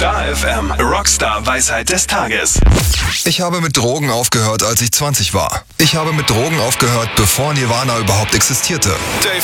Star FM Rockstar Weisheit des Tages. Ich habe mit Drogen aufgehört, als ich 20 war. Ich habe mit Drogen aufgehört, bevor Nirvana überhaupt existierte. Dave